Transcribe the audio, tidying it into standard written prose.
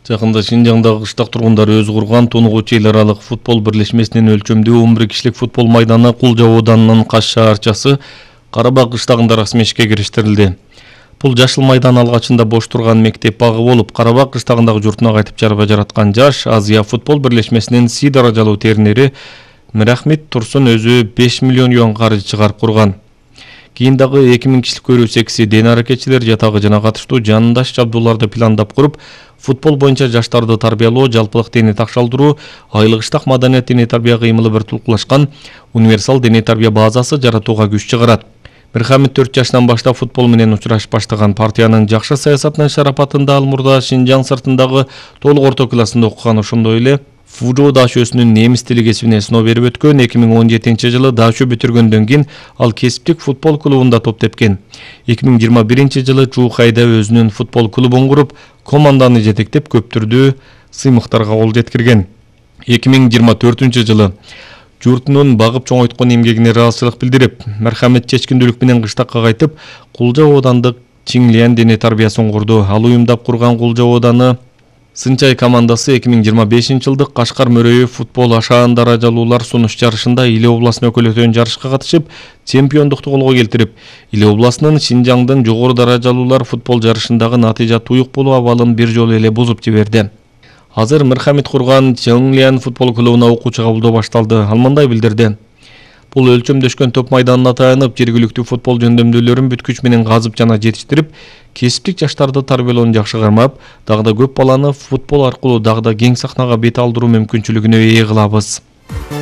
Жакында Шинжаңдагы кыштак тургундары өзү курган тонугучу эл аралык футбол бирлешмесинин өлчөмдүү 11 кишилик футбол майданы Кулжа ооданынын Каш шаарчасы Карабак кыштагында расмий ишке кириштирилди. Бул жашыл майдан алгачында бош турган мектеп багы болуп, Карабак кыштагындагы журтуна кайтып чарба жараткан жаш Азия футбол бирлешмесинин Си даражалуу теринери Мирахмет Турсун өзү 5 миллион юан каржы чыгарып курган. Кийин дагы 2000 кишилик көрүүсекси ден аракетчилер жатагы жана катыштуу жанындаш жабдууларды пландап куруп, футбол боюнча жаштарды тарбиялоо, жалпылык дене такшалдыруу, айлык ыштак маданият дене тарбия кыймылы бир тулкулашкан универсал дене тарбия базасы жаратууга күч чыгарат. Мирхамед 4 жаштан баштап футбол менен учурашып баштаган партиянын жакшы саясатынын шарапатында ал мурда Шинжаң сыртындагы толук орто классында окуган, ошондой эле Фужо дашөсүнүн немис тили кесибине сыноо берип өткөн. 2017-жылы дашө бүтүргөндөн кийин ал кесиптик футбол клубунда топ тепкен. 2021-жылы Чуухайда өзүнүн футбол клубун куруп, команданы жетектеп көптүрдүү сыймыктарга кол жеткирген. 2024-жылы журтунун багып чоңойткон эмгегине ыраазычылык билдирип, Мирхамед чечкиндүүлүк менен кыштакка кайтып, Кулжа оодандык Чинглиан дене тарбиясын курду. Ал уюмдап курган Кулжа ооданы Сынчай командасы 2025-жылдык Кашкар мөрөйү футбол ашаан даражалуулар сунуш жарышында Иле областын өкүлөтөн жарышка катышып, чемпиондукту колго келтирип, Иле областынын Шинжаңдын жогору даражалуулар футбол жарышындагы натыйжа туюк болуу абалын бир жолу эле бузуп жиберди. Азыр Мирхамед курган Чинглиан футбол клубуна окуучу кабылдоо башталды. Ал мындай билдирди: Бул өлчөмдөшкөн топ майданына таянып, жергиликтүү футбол жөндөмдүүлөрүн бүткүч менен казып жана жетиштирип, кесиптик жаштарды тарбиялоону жакшы кармап, дагы да көп баланы футбол аркылуу дагы да кең сахнага бет алдыруу мүмкүнчүлүгүнө ээ кылабыз.